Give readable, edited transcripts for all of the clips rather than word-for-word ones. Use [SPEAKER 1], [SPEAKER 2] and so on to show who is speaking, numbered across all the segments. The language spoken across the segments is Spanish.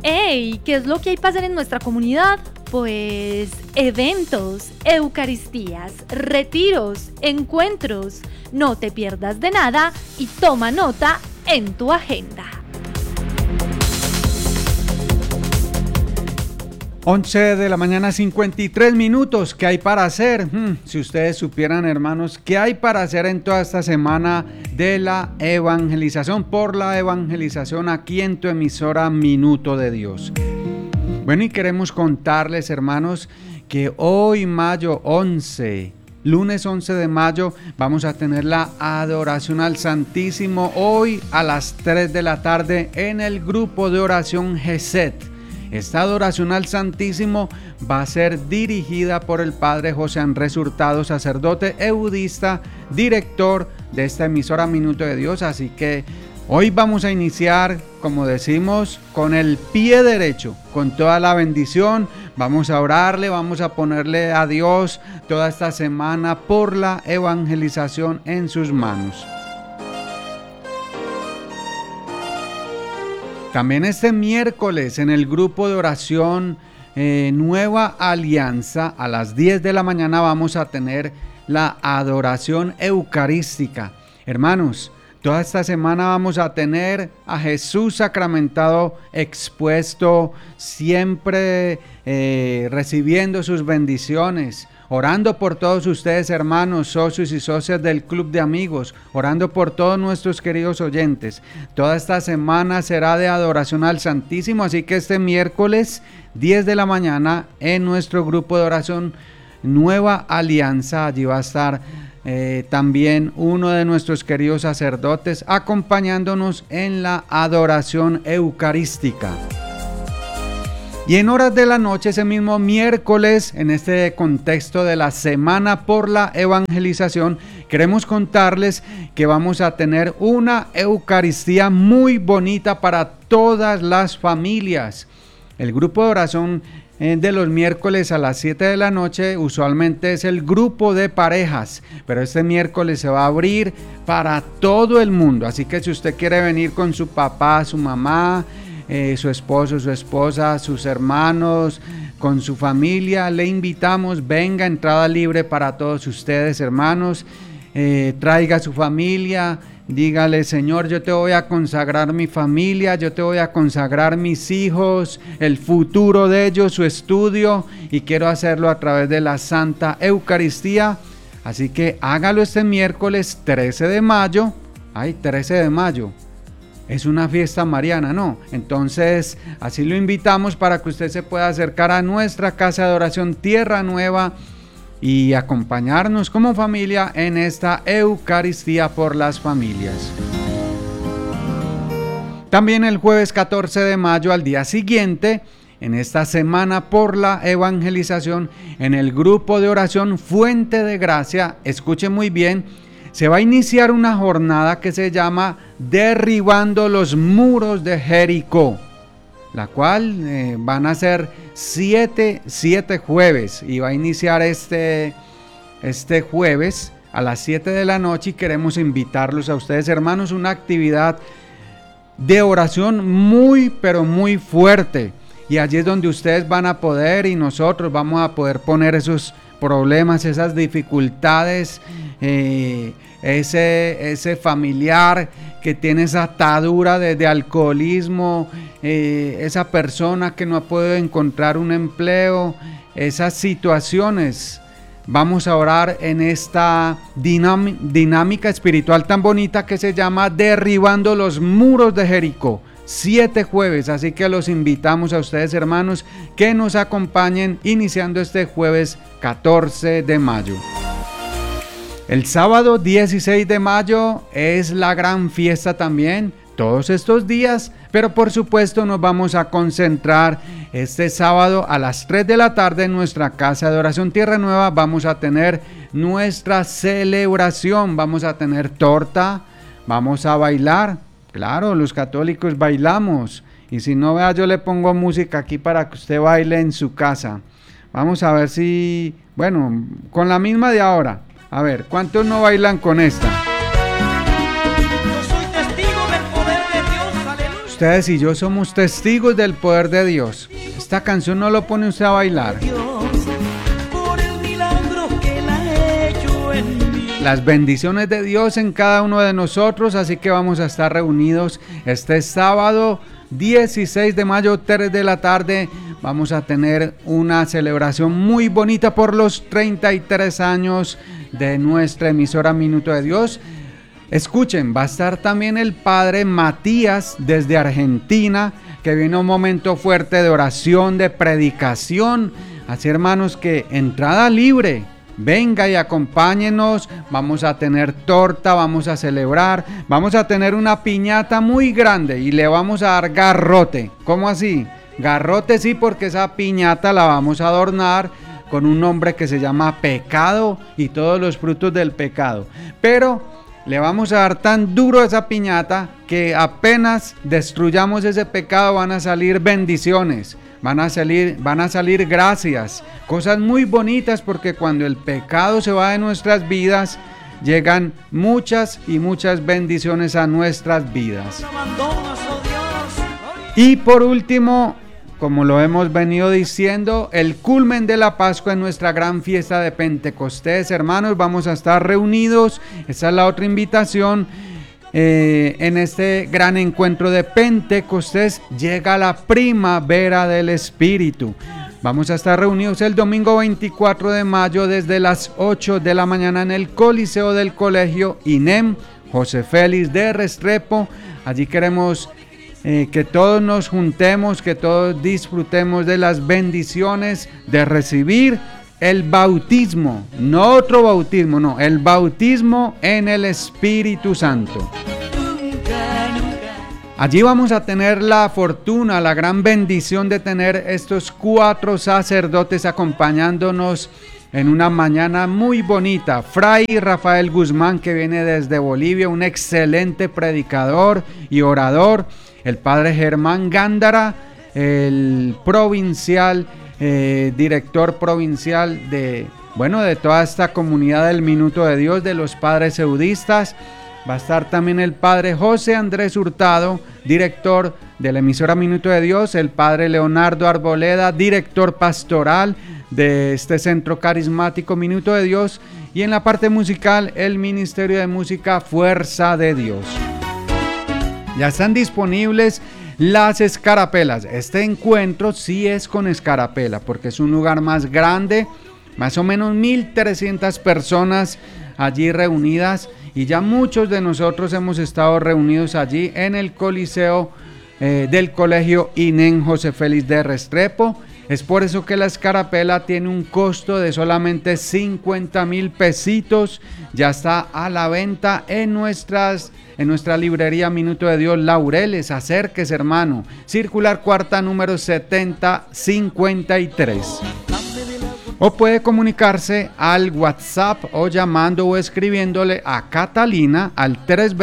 [SPEAKER 1] ¡Ey! ¿Qué es lo que hay para hacer en nuestra comunidad? Pues eventos, eucaristías, retiros, encuentros. No te pierdas de nada y toma nota en tu agenda.
[SPEAKER 2] 11 de la mañana, 53 minutos. ¿Qué hay para hacer? Si ustedes supieran, hermanos, ¿qué hay para hacer en toda esta semana de la evangelización? Por la evangelización aquí en tu emisora Minuto de Dios. Bueno, y queremos contarles, hermanos, que hoy, mayo 11, lunes 11 de mayo, vamos a tener la adoración al Santísimo hoy a las 3 de la tarde en el grupo de oración GESET. Esta adoración al Santísimo va a ser dirigida por el Padre José Andrés Hurtado, sacerdote eudista, director de esta emisora Minuto de Dios. Así que hoy vamos a iniciar, como decimos, con el pie derecho, con toda la bendición. Vamos a orarle, vamos a ponerle a Dios toda esta semana por la evangelización en sus manos. También este miércoles en el grupo de oración Nueva Alianza a las 10 de la mañana vamos a tener la adoración eucarística. Hermanos, toda esta semana vamos a tener a Jesús sacramentado expuesto, siempre recibiendo sus bendiciones. Orando por todos ustedes, hermanos, socios y socias del Club de Amigos, orando por todos nuestros queridos oyentes. Toda esta semana será de adoración al Santísimo, así que este miércoles 10 de la mañana en nuestro grupo de oración Nueva Alianza, allí va a estar también uno de nuestros queridos sacerdotes acompañándonos en la adoración eucarística. Y en horas de la noche, ese mismo miércoles, en este contexto de la Semana por la Evangelización, queremos contarles que vamos a tener una Eucaristía muy bonita para todas las familias. El grupo de oración de los miércoles a las 7 de la noche usualmente es el grupo de parejas, pero este miércoles se va a abrir para todo el mundo. Así que si usted quiere venir con su papá, su mamá, su esposo, su esposa, sus hermanos, con su familia, le invitamos, venga, entrada libre para todos ustedes, hermanos, traiga a su familia, dígale: Señor, yo te voy a consagrar mi familia, yo te voy a consagrar mis hijos, el futuro de ellos, su estudio, y quiero hacerlo a través de la Santa Eucaristía. Así que hágalo este miércoles 13 de mayo, 13 de mayo. Es una fiesta mariana, ¿no? Entonces, así lo invitamos para que usted se pueda acercar a nuestra casa de oración Tierra Nueva y acompañarnos como familia en esta Eucaristía por las familias. También el jueves 14 de mayo, al día siguiente, en esta Semana por la Evangelización, en el grupo de oración Fuente de Gracia, escuche muy bien, se va a iniciar una jornada que se llama Derribando los muros de Jericó, la cual van a ser 7 jueves, y va a iniciar este jueves a las 7 de la noche, y queremos invitarlos a ustedes, hermanos, una actividad de oración muy, pero muy fuerte, y allí es donde ustedes van a poder, y nosotros vamos a poder poner esos problemas, esas dificultades, ese familiar que tiene esa atadura de alcoholismo, esa persona que no ha podido encontrar un empleo, esas situaciones. Vamos a orar en esta dinámica espiritual tan bonita que se llama Derribando los muros de Jericó. 7 jueves, así que los invitamos a ustedes, hermanos, que nos acompañen iniciando este jueves 14 de mayo. El sábado 16 de mayo es la gran fiesta también, todos estos días, pero por supuesto nos vamos a concentrar este sábado a las 3 de la tarde en nuestra casa de oración Tierra Nueva. Vamos a tener nuestra celebración, vamos a tener torta, vamos a bailar. Claro, los católicos bailamos, y si no, vea, yo le pongo música aquí para que usted baile en su casa. Vamos a ver si, bueno, con la misma de ahora. A ver, ¿cuántos no bailan con esta?
[SPEAKER 3] Yo soy testigo del poder de Dios, aleluya.
[SPEAKER 2] Ustedes y yo somos testigos del poder de Dios. Esta canción no lo pone usted a bailar. Las bendiciones de Dios en cada uno de nosotros, así que vamos a estar reunidos este sábado 16 de mayo, 3 de la tarde. Vamos a tener una celebración muy bonita por los 33 años de nuestra emisora Minuto de Dios. Escuchen, va a estar también el padre Matías desde Argentina, que viene un momento fuerte de oración, de predicación. Así, hermanos, que entrada libre. Venga y acompáñenos, vamos a tener torta, vamos a celebrar, vamos a tener una piñata muy grande y le vamos a dar garrote. ¿Cómo así? Garrote sí, porque esa piñata la vamos a adornar con un nombre que se llama pecado y todos los frutos del pecado. Pero le vamos a dar tan duro a esa piñata que apenas destruyamos ese pecado van a salir bendiciones. Van a salir gracias, cosas muy bonitas, porque cuando el pecado se va de nuestras vidas, llegan muchas y muchas bendiciones a nuestras vidas. Y por último, como lo hemos venido diciendo, el culmen de la Pascua en nuestra gran fiesta de Pentecostés, hermanos, vamos a estar reunidos. Esa es la otra invitación. En este gran encuentro de Pentecostés llega la primavera del Espíritu. Vamos a estar reunidos el domingo 24 de mayo desde las 8 de la mañana en el Coliseo del Colegio INEM José Félix de Restrepo. Allí queremos que todos nos juntemos, que todos disfrutemos de las bendiciones de recibir el bautismo, no otro bautismo, no, el bautismo en el Espíritu Santo. Allí vamos a tener la fortuna, la gran bendición de tener estos 4 sacerdotes acompañándonos en una mañana muy bonita. Fray Rafael Guzmán, que viene desde Bolivia, un excelente predicador y orador. El padre Germán Gándara, el provincial, director provincial de toda esta comunidad del Minuto de Dios, de los padres eudistas. Va a estar también el padre José Andrés Hurtado, director de la emisora Minuto de Dios, el padre Leonardo Arboleda, director pastoral de este centro carismático Minuto de Dios, y en la parte musical el Ministerio de Música Fuerza de Dios. Ya están disponibles las escarapelas. Este encuentro sí es con escarapela porque es un lugar más grande, más o menos 1,300 personas allí reunidas, y ya muchos de nosotros hemos estado reunidos allí en el Coliseo del Colegio INEM José Félix de Restrepo. Es por eso que la escarapela tiene un costo de solamente 50,000 pesitos. Ya está a la venta en nuestra librería Minuto de Dios Laureles. Acérquese, hermano. Circular Cuarta número 7053. O puede comunicarse al WhatsApp o llamando o escribiéndole a Catalina al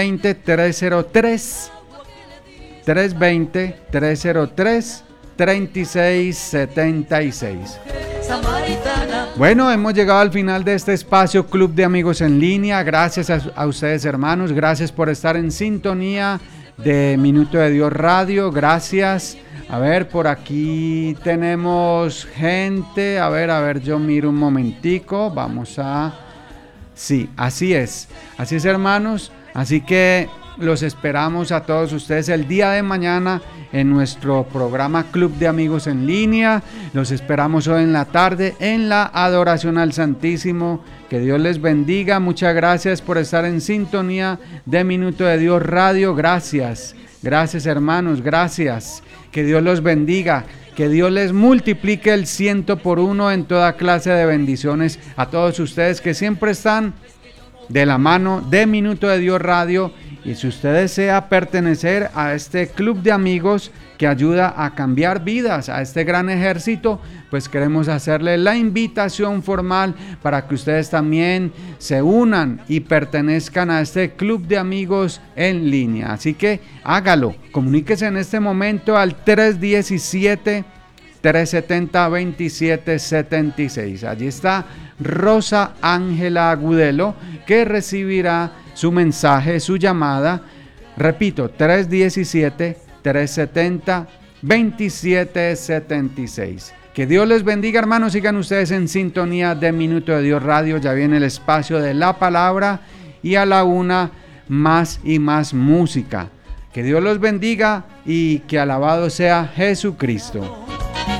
[SPEAKER 2] 320-303-3676. Bueno, hemos llegado al final de este espacio Club de Amigos en Línea. Gracias a ustedes, hermanos. Gracias por estar en sintonía de Minuto de Dios Radio. Gracias. A ver, por aquí tenemos gente. A ver, yo miro un momentico. Sí, así es, hermanos. Así que los esperamos a todos ustedes el día de mañana en nuestro programa Club de Amigos en Línea. Los esperamos hoy en la tarde en la adoración al Santísimo. Que Dios les bendiga. Muchas gracias por estar en sintonía de Minuto de Dios Radio. Gracias, hermanos, gracias. Que Dios los bendiga, que Dios les multiplique el 100 por 1 en toda clase de bendiciones a todos ustedes que siempre están de la mano de Minuto de Dios Radio. Y si usted desea pertenecer a este club de amigos que ayuda a cambiar vidas, a este gran ejército, pues queremos hacerle la invitación formal para que ustedes también se unan y pertenezcan a este club de amigos en línea. Así que hágalo, comuníquese en este momento al 317-370-2776. Allí está Rosa Ángela Agudelo, que recibirá su mensaje, su llamada. Repito, 317 370-2776. Que Dios les bendiga, hermanos. Sigan ustedes en sintonía de Minuto de Dios Radio. Ya viene el espacio de la palabra y a la 1 más y más música. Que Dios los bendiga y que alabado sea Jesucristo.